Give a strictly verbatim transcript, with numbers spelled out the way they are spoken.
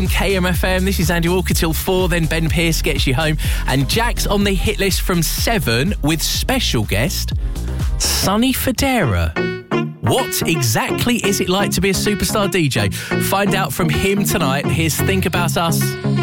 K M F M. This is Andy Walker till four, then Ben Pearce gets you home. And Jack's on the hit list from seven with special guest Sonny Fodera. What exactly is it like to be a superstar D J? Find out from him tonight. Here's Think About Us.